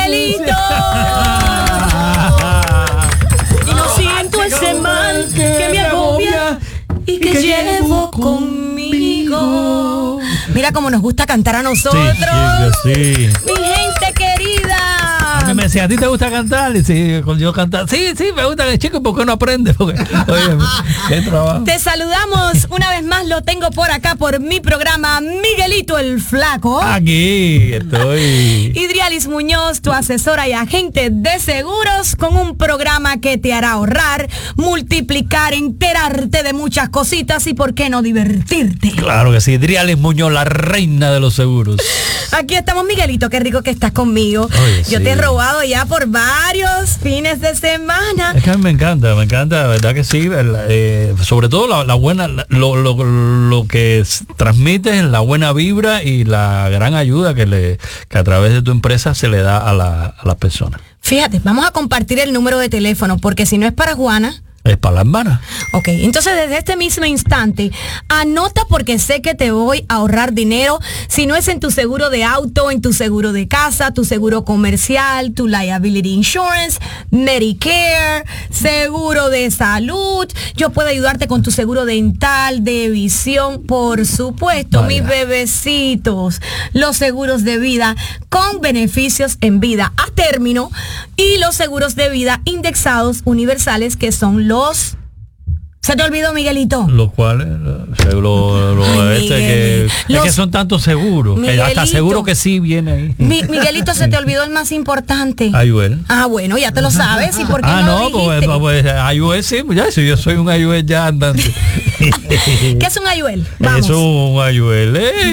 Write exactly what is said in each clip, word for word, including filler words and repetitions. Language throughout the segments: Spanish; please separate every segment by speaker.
Speaker 1: Miguelito. Y no siento ese mal que me agobia y que llevo conmigo. Mira cómo nos gusta cantar a nosotros.
Speaker 2: Sí, sí, sí.
Speaker 1: Mi gente querida.
Speaker 2: A mí me decía, ¿a ti te gusta cantar? Y sí, cuando yo cantaba, sí, sí, me gusta, chico, ¿por qué no aprendes? Porque, oye, qué trabajo.
Speaker 1: Te saludamos una vez más, lo tengo por acá por mi programa Miguelito el Flaco.
Speaker 2: Aquí estoy.
Speaker 1: Idrialis Muñoz, tu asesora y agente de seguros, con un programa que te hará ahorrar, multiplicar, enterarte de muchas cositas y por qué no divertirte.
Speaker 2: Claro que sí, Idrialis Muñoz, la reina de los seguros.
Speaker 1: Aquí estamos, Miguelito, qué rico que estás conmigo.
Speaker 2: Oye,
Speaker 1: yo
Speaker 2: sí.
Speaker 1: te he robado ya por varios fines de semana.
Speaker 2: Es que a mí me encanta, me encanta, verdad que sí, eh, sobre todo la, la buena, lo, lo, lo que transmites, la buena vibra y la gran ayuda que, le, que a través de tu empresa se le da a la, a las personas.
Speaker 1: Fíjate, vamos a compartir el número de teléfono, porque si no es para Juana...
Speaker 2: Es para la hermana.
Speaker 1: Ok, entonces desde este mismo instante, anota, porque sé que te voy a ahorrar dinero. Si no es en tu seguro de auto, en tu seguro de casa, tu seguro comercial, tu liability insurance, Medicare, seguro de salud. Yo puedo ayudarte con tu seguro dental, de visión, por supuesto. Vaya. Mis bebecitos, los seguros de vida con beneficios en vida a término y los seguros de vida indexados universales, que son los... ¿Se te olvidó, Miguelito?
Speaker 2: Los cuales, lo, lo, Ay, este que, los, es que son tantos seguros, que hasta seguro que sí viene ahí.
Speaker 1: Mi, Miguelito, se te olvidó el más importante.
Speaker 2: Ayuel.
Speaker 1: Ah, bueno, ya te lo sabes. ¿Y por qué
Speaker 2: ah,
Speaker 1: no,
Speaker 2: no pues, pues Ayuel sí, ya, si yo soy un Ayuel ya andante.
Speaker 1: ¿Qué es un Ayuel? Vamos.
Speaker 2: Eso es un Ayuel.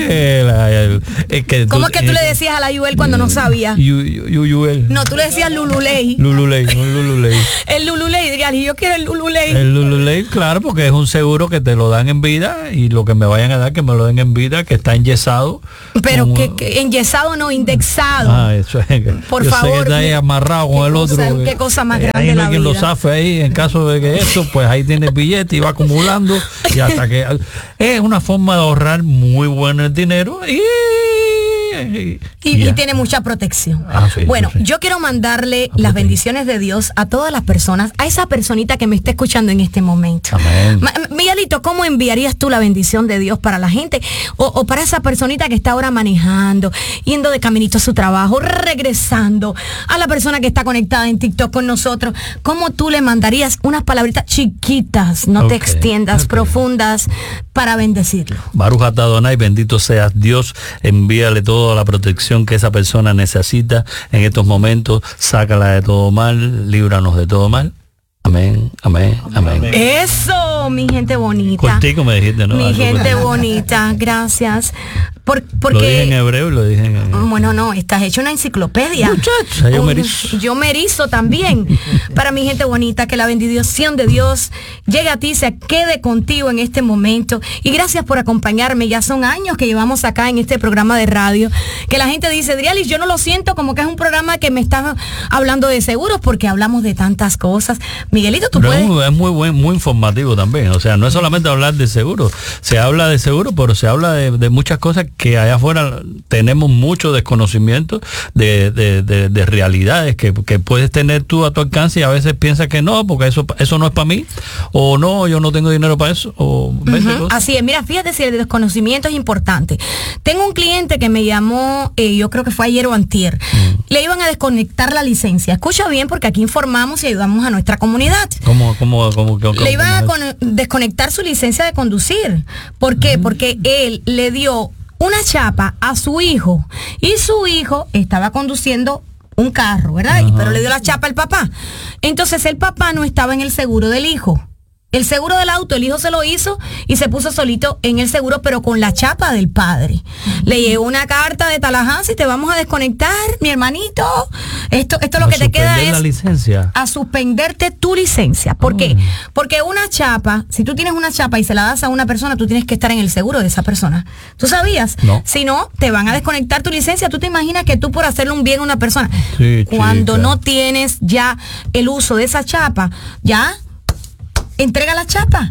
Speaker 2: Eh, eh, que
Speaker 1: ¿Cómo
Speaker 2: tú,
Speaker 1: es que tú
Speaker 2: eh,
Speaker 1: le decías al Ayuel cuando no sabía?
Speaker 2: Ayuel.
Speaker 1: No, tú le decías Lululey.
Speaker 2: Lululey, un Lululey.
Speaker 1: El Lululey, dirías, y yo quiero el Lululey.
Speaker 2: El Lululey, claro, porque es un seguro que te lo dan en vida y lo que me vayan a dar que me lo den en vida, que está enyesado.
Speaker 1: Pero
Speaker 2: como,
Speaker 1: que, que enyesado no, indexado.
Speaker 2: Ah, eso es. Que,
Speaker 1: por
Speaker 2: yo
Speaker 1: favor.
Speaker 2: Sé que está ahí amarrado con el
Speaker 1: cosa,
Speaker 2: otro.
Speaker 1: Qué cosa más grande.
Speaker 2: Ahí no hay
Speaker 1: la
Speaker 2: quien
Speaker 1: vida.
Speaker 2: lo zafe ahí en caso de que eso, pues ahí tiene el billete y va acumulando y hasta que es una forma de ahorrar muy bueno el dinero y
Speaker 1: Y, y, y tiene mucha protección.
Speaker 2: Ah, sí,
Speaker 1: bueno,
Speaker 2: sí.
Speaker 1: yo quiero mandarle
Speaker 2: ah,
Speaker 1: las bendiciones de Dios a todas las personas, a esa personita que me está escuchando en este momento.
Speaker 2: Amén.
Speaker 1: Ma, Miguelito, ¿cómo enviarías tú la bendición de Dios para la gente? O, o para esa personita que está ahora manejando, yendo de caminito a su trabajo, regresando, a la persona que está conectada en TikTok con nosotros. ¿Cómo tú le mandarías unas palabritas chiquitas, no okay, te extiendas, okay. profundas, para bendecirlo?
Speaker 2: Baruch atah Adonai, bendito seas Dios, envíale toda la protección que esa persona necesita en estos momentos, sácala de todo mal, líbranos de todo mal. Amén, amén, amén.
Speaker 1: Eso, mi gente bonita.
Speaker 2: Cortico me dijiste, ¿no?
Speaker 1: Mi
Speaker 2: Algo
Speaker 1: gente
Speaker 2: por...
Speaker 1: bonita, gracias. Por, porque,
Speaker 2: lo dije en hebreo y lo dije en...
Speaker 1: Bueno, no, estás hecho una enciclopedia.
Speaker 2: Muchacha, yo me erizo.
Speaker 1: Yo me erizo también. Para mi gente bonita, que la bendición de Dios llegue a ti, se quede contigo en este momento. Y gracias por acompañarme. Ya son años que llevamos acá en este programa de radio. Que la gente dice, Idrialis, yo no lo siento como que es un programa que me está hablando de seguros, porque hablamos de tantas cosas. Miguelito, tú
Speaker 2: pero
Speaker 1: puedes...
Speaker 2: Es muy, es muy buen, muy informativo también. O sea, no es solamente hablar de seguros. Se habla de seguros, pero se habla de, de muchas cosas que allá afuera tenemos mucho desconocimiento de, de, de, de realidades que, que puedes tener tú a tu alcance y a veces piensas que no, porque eso eso no es para mí, o no, yo no tengo dinero para eso. O
Speaker 1: uh-huh. Así es, mira, fíjate si el desconocimiento es importante. Tengo un cliente que me llamó, eh, yo creo que fue ayer o antier, uh-huh. le iban a desconectar la licencia. Escucha bien, porque aquí informamos y ayudamos a nuestra comunidad.
Speaker 2: ¿Cómo, cómo, cómo, cómo,
Speaker 1: le iban
Speaker 2: cómo
Speaker 1: a con, desconectar su licencia de conducir. ¿Por qué? Uh-huh. Porque él le dio una chapa a su hijo y su hijo estaba conduciendo un carro, ¿verdad? Uh-huh. Pero le dio la chapa al papá. Entonces el papá no estaba en el seguro del hijo. El seguro del auto, el hijo se lo hizo y se puso solito en el seguro, pero con la chapa del padre. Uh-huh. Le llegó una carta de Tallahassee, te vamos a desconectar, mi hermanito. Esto, esto lo que te queda es
Speaker 2: la licencia.
Speaker 1: A suspenderte tu licencia. ¿Por oh. qué? Porque una chapa, si tú tienes una chapa y se la das a una persona, tú tienes que estar en el seguro de esa persona. ¿Tú sabías?
Speaker 2: No.
Speaker 1: Si no, te van a desconectar tu licencia. ¿Tú te imaginas que tú por hacerle un bien a una persona,
Speaker 2: sí,
Speaker 1: cuando
Speaker 2: chica.
Speaker 1: no tienes ya el uso de esa chapa, ya... entrega la chapa. Tú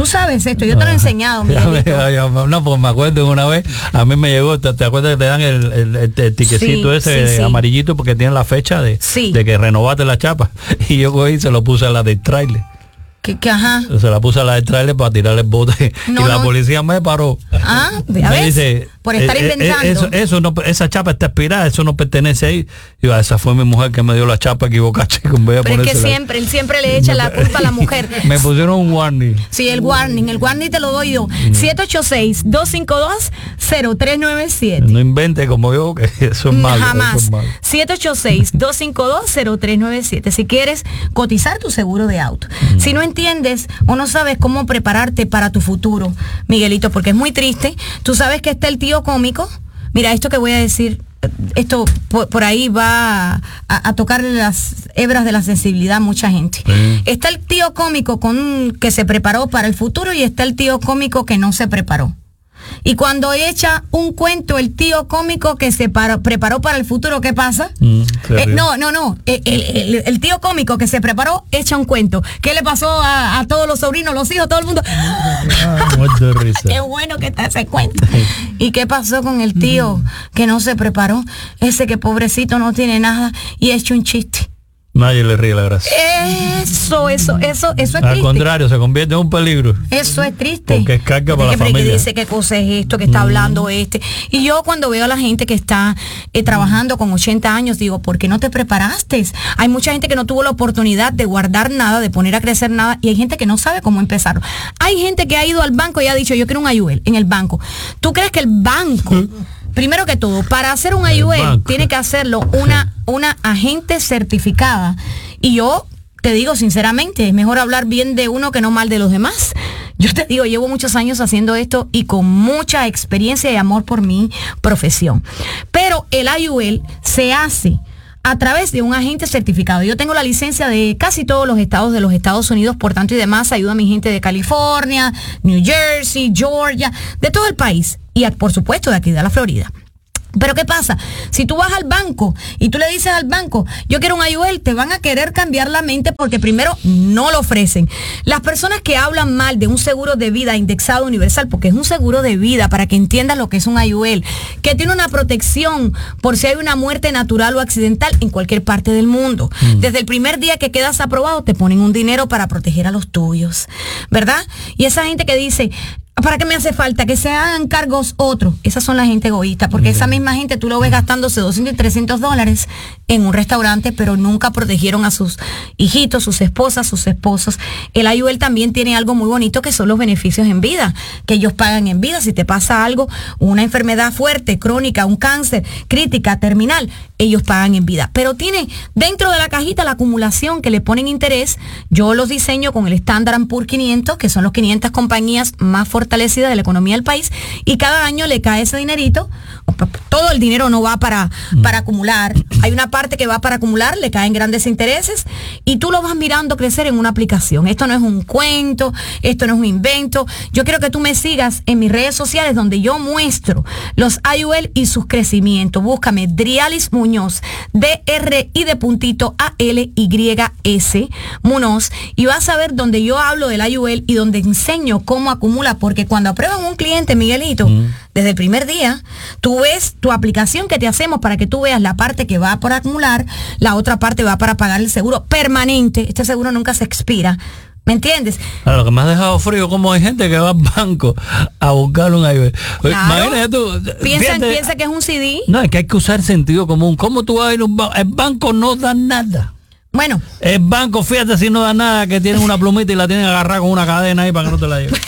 Speaker 1: Tú sabes esto, yo te lo he enseñado, Miguelito.
Speaker 2: No, pues me acuerdo una vez, a mí me llegó, ¿te, te acuerdas que te dan el, el, el, el tiquecito sí, ese sí, sí. amarillito porque tiene la fecha de, sí. de que renovaste la chapa? Y yo cogí y se lo puse a la del trailer.
Speaker 1: Que, que, ajá.
Speaker 2: Se la puse a la del trailer para tirarle el bote no, y la no. policía me paró.
Speaker 1: Ah, a
Speaker 2: me
Speaker 1: ver,
Speaker 2: dice,
Speaker 1: por estar
Speaker 2: eh,
Speaker 1: inventando.
Speaker 2: Eh, eso, eso no, esa chapa está expirada, eso no pertenece ahí. Y yo, esa fue mi mujer que me dio la chapa equivocada, chico.
Speaker 1: Pero es que siempre, él siempre le echa la culpa a la mujer.
Speaker 2: Me pusieron un warning.
Speaker 1: Sí, el warning, el warning te lo doy yo. Mm. siete ocho seis, dos cinco dos, cero tres nueve siete.
Speaker 2: No invente como yo, que eso es malo.
Speaker 1: Jamás.
Speaker 2: Eso es malo.
Speaker 1: siete ocho seis, dos cinco dos, cero tres nueve siete. Si quieres cotizar tu seguro de auto. Mm. Si no entiendes o no sabes cómo prepararte para tu futuro, Miguelito, porque es muy triste. Tú sabes que está el tío cómico. Mira, esto que voy a decir, esto por, por ahí va a, a tocarle las hebras de la sensibilidad a mucha gente. Sí. Está el tío cómico con que se preparó para el futuro y está el tío cómico que no se preparó. Y cuando echa un cuento el tío cómico que se para, preparó para el futuro, ¿qué pasa? Mm, eh, no, no, no. El, el, el tío cómico que se preparó echa un cuento. ¿Qué le pasó a, a todos los sobrinos, los hijos, todo el mundo?
Speaker 2: Ah, muerto de risa.
Speaker 1: Qué bueno que está ese cuento. ¿Y qué pasó con el tío mm. que no se preparó? Ese que pobrecito no tiene nada y echa un chiste.
Speaker 2: Nadie le ríe la gracia.
Speaker 1: Eso, eso, eso, eso es
Speaker 2: Al
Speaker 1: triste.
Speaker 2: Al contrario, se convierte en un peligro.
Speaker 1: Eso es triste.
Speaker 2: Porque es carga para la
Speaker 1: que,
Speaker 2: familia.
Speaker 1: Que dice qué cosa es esto, que está mm. hablando este. Y yo cuando veo a la gente que está eh, trabajando con ochenta años, digo, ¿por qué no te preparaste? Hay mucha gente que no tuvo la oportunidad de guardar nada, de poner a crecer nada, y hay gente que no sabe cómo empezar. Hay gente que ha ido al banco y ha dicho, yo quiero un I U L en el banco. ¿Tú crees que el banco... Primero que todo, para hacer un I U L tiene que hacerlo una, una agente certificada. Y yo te digo sinceramente, es mejor hablar bien de uno que no mal de los demás. Yo te digo, llevo muchos años haciendo esto y con mucha experiencia y amor por mi profesión. Pero el I U L se hace a través de un agente certificado. Yo tengo la licencia de casi todos los estados de los Estados Unidos, por tanto y demás, ayuda a mi gente de California, New Jersey, Georgia, de todo el país. Y por supuesto de aquí de la Florida. Pero ¿qué pasa? Si tú vas al banco y tú le dices al banco, yo quiero un I U L, te van a querer cambiar la mente porque primero no lo ofrecen. Las personas que hablan mal de un seguro de vida indexado universal, porque es un seguro de vida, para que entiendas lo que es un I U L, que tiene una protección por si hay una muerte natural o accidental en cualquier parte del mundo. Mm. Desde el primer día que quedas aprobado, te ponen un dinero para proteger a los tuyos, ¿verdad? Y esa gente que dice... ¿Para qué me hace falta? Que se hagan cargos otros. Esas son la gente egoísta, porque esa misma gente tú lo ves gastándose doscientos y trescientos dólares en un restaurante, pero nunca protegieron a sus hijitos, sus esposas, sus esposos. El I U L también tiene algo muy bonito que son los beneficios en vida, que ellos pagan en vida. Si te pasa algo, una enfermedad fuerte, crónica, un cáncer, crítica, terminal, ellos pagan en vida. Pero tiene dentro de la cajita la acumulación que le ponen interés. Yo los diseño con el Standard and Poor's quinientos, que son los quinientas compañías más fortalecida de la economía del país, y cada año le cae ese dinerito. Todo el dinero no va para, para acumular, hay una parte que va para acumular, le caen grandes intereses y tú lo vas mirando crecer en una aplicación. Esto no es un cuento, esto no es un invento. Yo quiero que tú me sigas en mis redes sociales donde yo muestro los I U L y sus crecimientos. Búscame Drialis Muñoz, D R I de puntito A L Y S Muñoz, y vas a ver donde yo hablo del I U L y donde enseño cómo acumula, porque cuando aprueban un cliente, Miguelito, mm. desde el primer día, tú ves tu aplicación que te hacemos para que tú veas la parte que va por acumular, la otra parte va para pagar el seguro permanente. Este seguro nunca se expira. ¿Me entiendes?
Speaker 2: Claro, lo que me ha dejado frío, como hay gente que va al banco a buscar un I U L.
Speaker 1: Claro.
Speaker 2: Imagínate tú.
Speaker 1: Piensa, piensa que es un C D.
Speaker 2: No, es que hay que usar sentido común. ¿Cómo tú vas a ir a un banco? El banco no da nada.
Speaker 1: Bueno.
Speaker 2: El banco, fíjate si no da nada, que tienen una plumita y la tienen agarrada con una cadena ahí para que no te la lleven.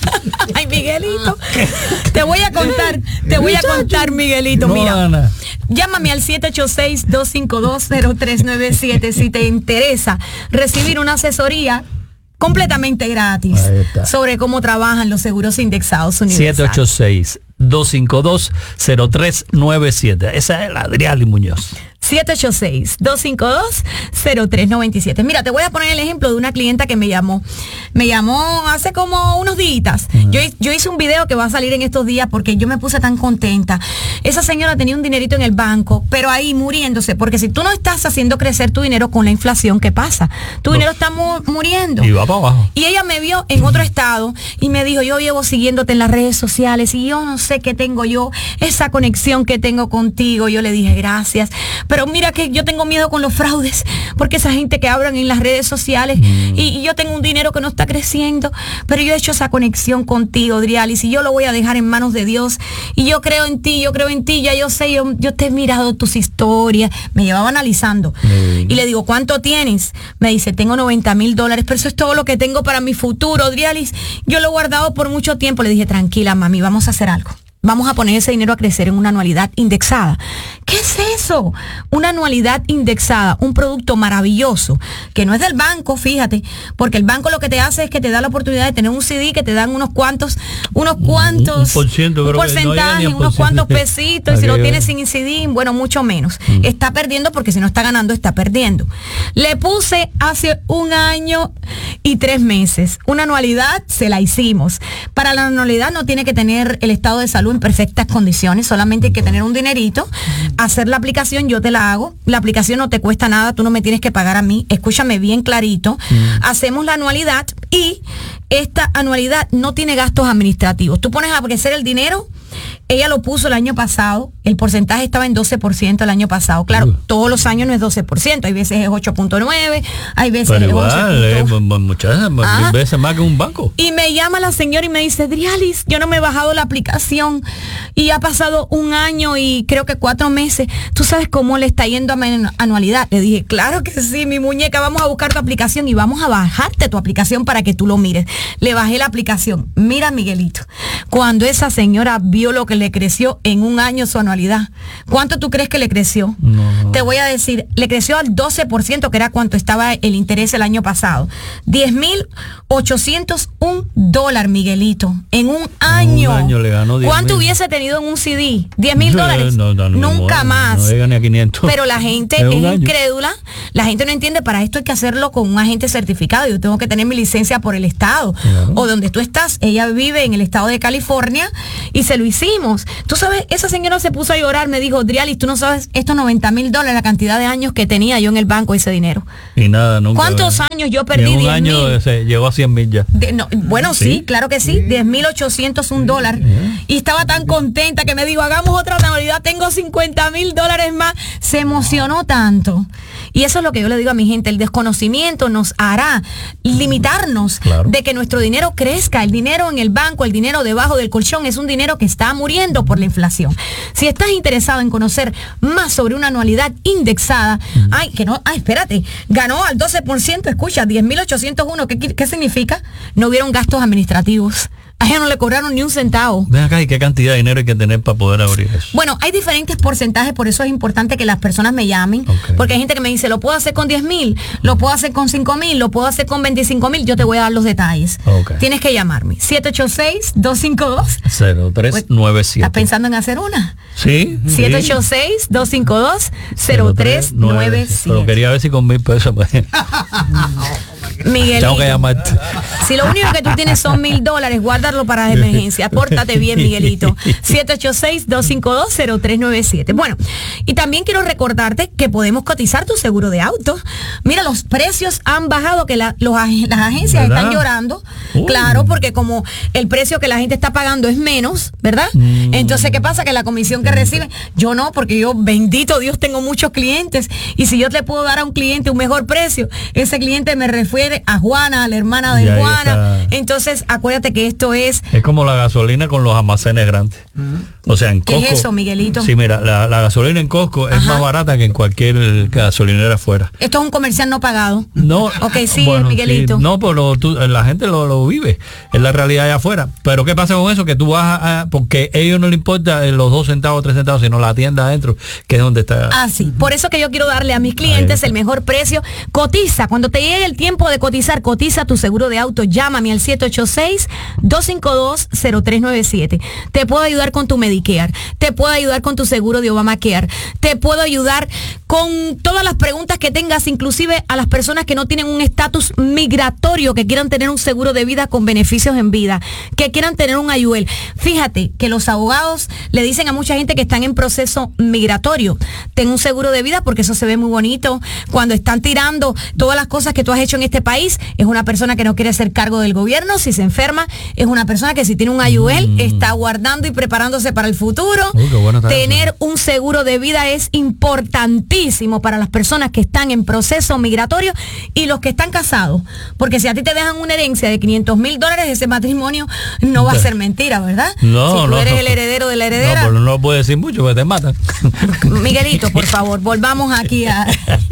Speaker 1: Ay, Miguelito. Te voy a contar, te voy a contar, Miguelito.
Speaker 2: No
Speaker 1: Mira,
Speaker 2: da nada.
Speaker 1: Llámame al siete ocho seis, dos cinco dos, cero tres nueve siete si te interesa recibir una asesoría completamente gratis sobre cómo trabajan los seguros indexados universales.
Speaker 2: siete ocho seis, dos cinco dos, cero tres nueve siete. Esa es la Drialis Muñoz.
Speaker 1: siete ocho seis, dos cinco dos, cero tres nueve siete. Mira, te voy a poner el ejemplo de una clienta que me llamó. Me llamó hace como unos días. Uh-huh. Yo, yo hice un video que va a salir en estos días porque yo me puse tan contenta. Esa señora tenía un dinerito en el banco, pero ahí muriéndose, porque si tú no estás haciendo crecer tu dinero con la inflación, ¿qué pasa? Tu no. dinero está mu- muriendo.
Speaker 2: Y va para abajo.
Speaker 1: Y ella me vio en otro estado y me dijo, yo llevo siguiéndote en las redes sociales y yo no sé qué tengo yo, esa conexión que tengo contigo. Yo le dije, gracias. Pero mira que yo tengo miedo con los fraudes, porque esa gente que hablan en las redes sociales mm. y, y yo tengo un dinero que no está creciendo, pero yo he hecho esa conexión contigo, Drialis, y yo lo voy a dejar en manos de Dios, y yo creo en ti, yo creo en ti, ya yo sé, yo, yo te he mirado tus historias. Me llevaba analizando mm. y le digo, ¿cuánto tienes? Me dice, tengo noventa mil dólares, pero eso es todo lo que tengo para mi futuro, Drialis, yo lo he guardado por mucho tiempo. Le dije, tranquila, mami, vamos a hacer algo. Vamos a poner ese dinero a crecer en una anualidad indexada. ¿Qué es eso? Una anualidad indexada, un producto maravilloso, que no es del banco, fíjate, porque el banco lo que te hace es que te da la oportunidad de tener un C D que te dan unos cuantos, unos cuantos,
Speaker 2: un, un, por ciento,
Speaker 1: un porcentaje, no unos cuantos pesitos, y si lo tienes sin C D, bueno, mucho menos. Mm. Está perdiendo porque si no está ganando, está perdiendo. Le puse hace un año y tres meses. Una anualidad, se la hicimos. Para la anualidad no tiene que tener el estado de salud en perfectas condiciones, solamente hay que tener un dinerito, hacer la aplicación, yo te la hago, la aplicación no te cuesta nada, tú no me tienes que pagar a mí, escúchame bien clarito, mm. hacemos la anualidad y esta anualidad no tiene gastos administrativos, tú pones a crecer el dinero. Ella lo puso el año pasado, el porcentaje estaba en doce por ciento el año pasado. Claro, uh. todos los años no es doce por ciento, hay veces es ocho punto nueve, hay veces
Speaker 2: pero
Speaker 1: es
Speaker 2: igual, eh, muchas ah. veces más que un banco.
Speaker 1: Y me llama la señora y me dice, Drialis, yo no me he bajado la aplicación y ha pasado un año y creo que cuatro meses. ¿Tú sabes cómo le está yendo a mi anualidad? Le dije, claro que sí, mi muñeca, vamos a buscar tu aplicación y vamos a bajarte tu aplicación para que tú lo mires. Le bajé la aplicación. Mira, Miguelito, cuando esa señora vio lo que le creció en un año su anualidad, ¿cuánto tú crees que le creció? No. Te voy a decir, le creció al doce por ciento, que era cuánto estaba el interés el año pasado. diez mil ochocientos un dólares, Miguelito, en un año.
Speaker 2: Un año le ganó diez
Speaker 1: ¿Cuánto
Speaker 2: mil?
Speaker 1: Hubiese tenido en un C D? diez mil dólares.
Speaker 2: No, no, no,
Speaker 1: Nunca
Speaker 2: no,
Speaker 1: más.
Speaker 2: No llega ni a quinientos.
Speaker 1: Pero la gente es incrédula, la gente no entiende, para esto hay que hacerlo con un agente certificado. Yo tengo que tener mi licencia por el estado, claro. O donde tú estás. Ella vive en el estado de California y se lo hicimos. Tú sabes, esa señora se puso a llorar, me dijo, Drialis, tú no sabes estos noventa mil dólares, la cantidad de años que tenía yo en el banco ese dinero.
Speaker 2: Y nada, nunca.
Speaker 1: ¿Cuántos
Speaker 2: eh,
Speaker 1: años yo perdí?
Speaker 2: En un año se llegó a cien mil ya.
Speaker 1: De, no, bueno, sí, sí, claro que sí, diez mil ochocientos un dólar. Sí. Y estaba tan contenta que me dijo, hagamos otra anualidad, tengo cincuenta mil dólares más. Se emocionó tanto. Y eso es lo que yo le digo a mi gente, el desconocimiento nos hará limitarnos, claro, de que nuestro dinero crezca. El dinero en el banco, el dinero debajo del colchón es un dinero que está muriendo por la inflación. Si estás interesado en conocer más sobre una anualidad indexada, mm. ay, que no, ay, espérate, ganó al doce por ciento, escucha, diez mil ochocientos uno, ¿qué, ¿qué significa? No hubieron gastos administrativos. A ella no le cobraron ni un centavo.
Speaker 2: Ven acá, ¿y qué cantidad de dinero hay que tener para poder abrir eso?
Speaker 1: Bueno, hay diferentes porcentajes, por eso es importante que las personas me llamen, okay, porque hay gente que me dice, lo puedo hacer con diez mil, lo puedo hacer con cinco mil, lo puedo hacer con veinticinco mil, yo te voy a dar los detalles. Okay. Tienes que llamarme. siete ocho seis, dos cinco dos,
Speaker 2: cero tres nueve siete.
Speaker 1: ¿Estás pensando en hacer una?
Speaker 2: Sí.
Speaker 1: siete ocho seis, dos cinco dos, cero tres nueve siete.
Speaker 2: Pero quería ver si con mil pesos.
Speaker 1: Miguelito,
Speaker 2: tengo que llamarte.
Speaker 1: Si lo único que tú tienes son mil dólares, guárdalo para la emergencia. Pórtate bien, Miguelito. siete ocho seis, dos cinco dos, cero tres nueve siete. Bueno, y también quiero recordarte que podemos cotizar tu seguro de auto. Mira, los precios han bajado, que la, los, las agencias, ¿verdad?, están llorando. Uh. Claro, porque como el precio que la gente está pagando es menos, ¿verdad? Mm. Entonces, ¿qué pasa? Que la comisión que reciben, yo no, porque yo, bendito Dios, tengo muchos clientes. Y si yo le puedo dar a un cliente un mejor precio, ese cliente me refiere a Juana, a la hermana de Juana. Entonces, acuérdate que esto es...
Speaker 2: Es como la gasolina con los almacenes grandes. Uh-huh. O sea, en Costco...
Speaker 1: ¿Qué es eso, Miguelito?
Speaker 2: Sí, mira, la, la gasolina en Costco, ajá, es más barata que en cualquier gasolinera afuera.
Speaker 1: Esto es un comercial no pagado.
Speaker 2: No.
Speaker 1: Ok, sí,
Speaker 2: bueno,
Speaker 1: Miguelito.
Speaker 2: Sí, no, pero tú, la gente lo, lo vive. Es la realidad allá afuera. Pero ¿qué pasa con eso? Que tú vas a... Porque a ellos no les importa los dos centavos, tres centavos, sino la tienda adentro, que es donde está...
Speaker 1: Ah, sí. Por eso que yo quiero darle a mis clientes el mejor precio. Cotiza. Cuando te llegue el tiempo de de cotizar, cotiza tu seguro de auto. Llámame al siete ocho seis, dos cinco dos, cero tres nueve siete. Te puedo ayudar con tu Medicare, te puedo ayudar con tu seguro de Obamacare, te puedo ayudar con todas las preguntas que tengas, inclusive a las personas que no tienen un estatus migratorio, que quieran tener un seguro de vida con beneficios en vida, que quieran tener un I U L. Fíjate que los abogados le dicen a mucha gente que están en proceso migratorio, ten un seguro de vida porque eso se ve muy bonito. Cuando están tirando todas las cosas que tú has hecho en este país, es una persona que no quiere hacer cargo del gobierno, si se enferma, es una persona que si tiene un I U L, mm. está guardando y preparándose para el futuro.
Speaker 2: Uy, qué bueno está
Speaker 1: tener
Speaker 2: eso.
Speaker 1: Un seguro de vida es importantísimo para las personas que están en proceso migratorio y los que están casados, porque si a ti te dejan una herencia de quinientos mil dólares, ese matrimonio no va a ser mentira, ¿verdad?
Speaker 2: No,
Speaker 1: si tú
Speaker 2: no.
Speaker 1: eres el heredero de la heredera.
Speaker 2: No, pero no puedo decir mucho porque te matan.
Speaker 1: Miguelito, por favor, volvamos aquí a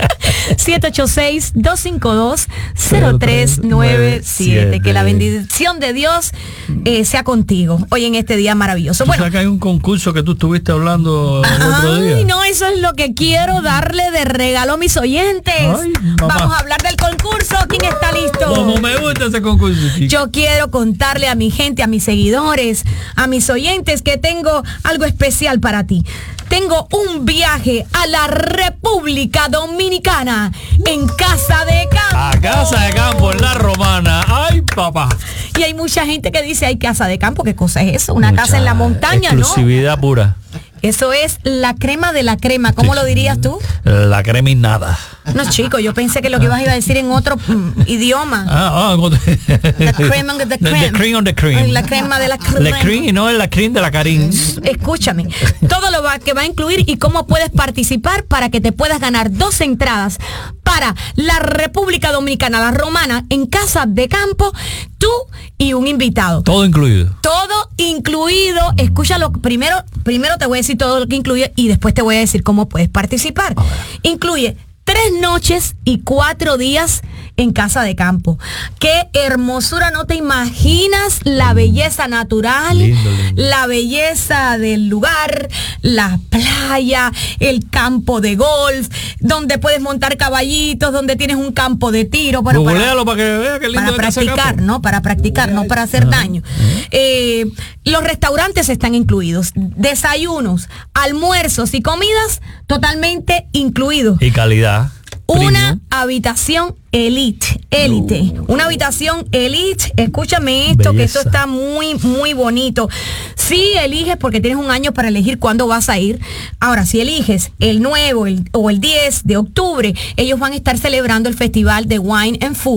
Speaker 1: siete ocho seis, dos cinco dos, cero tres nueve siete. Que la bendición de Dios eh, sea contigo hoy en este día maravilloso.
Speaker 2: Bueno,
Speaker 1: bueno,
Speaker 2: que hay un concurso que tú estuviste hablando el otro día.
Speaker 1: Ay, no, eso es lo que quiero darle de regalo a mis oyentes.
Speaker 2: Ay,
Speaker 1: vamos a hablar del concurso. ¿Quién está listo?
Speaker 2: Como me gusta ese concurso, chico.
Speaker 1: Yo quiero contarle a mi gente, a mis seguidores, a mis oyentes que tengo algo especial para ti. Tengo un viaje a la República Dominicana en Casa de Campo.
Speaker 2: A Casa de Campo, en La Romana. Ay, papá.
Speaker 1: Y hay mucha gente que dice, hay Casa de Campo. ¿Qué cosa es eso? Una
Speaker 2: Mucha
Speaker 1: casa en la montaña, ¿no?
Speaker 2: Exclusividad pura.
Speaker 1: Eso es la crema de la crema. ¿Cómo
Speaker 2: Sí.
Speaker 1: lo dirías tú?
Speaker 2: La crema y nada.
Speaker 1: No, chico, yo pensé que lo que ibas a ir a decir en otro mm, idioma.
Speaker 2: Ah, ah,
Speaker 1: The cream on the, the cream.
Speaker 2: The cream on the cream.
Speaker 1: La crema de la crema.
Speaker 2: La cream y no es la cream de la Karin.
Speaker 1: Escúchame, todo lo va, que va a incluir y cómo puedes participar para que te puedas ganar dos entradas para la República Dominicana, La Romana, en Casa de Campo, tú y un invitado.
Speaker 2: Todo incluido.
Speaker 1: Todo incluido. Escúchalo, primero, primero te voy a decir todo lo que incluye y después te voy a decir cómo puedes participar. Incluye tres noches y cuatro días en Casa de Campo. Qué hermosura, no te imaginas la belleza natural,
Speaker 2: lindo, lindo.
Speaker 1: La belleza del lugar, la playa, el campo de golf, donde puedes montar caballitos, donde tienes un campo de tiro. Bueno,
Speaker 2: Googlealo para, para que vea qué lindo
Speaker 1: para
Speaker 2: es Casa de
Speaker 1: practicar,
Speaker 2: Campo.
Speaker 1: ¿no? Para practicar, no para hacer daño. Eh, los restaurantes están incluidos, desayunos, almuerzos y comidas totalmente incluidos.
Speaker 2: Y calidad.
Speaker 1: Una
Speaker 2: Premium.
Speaker 1: habitación elite, élite, una habitación elite, escúchame esto,
Speaker 2: Belleza.
Speaker 1: que esto está muy, muy bonito. Si eliges, porque tienes un año para elegir cuándo vas a ir. Ahora, si eliges el nuevo el, o el diez de octubre, ellos van a estar celebrando el festival de Wine and Food.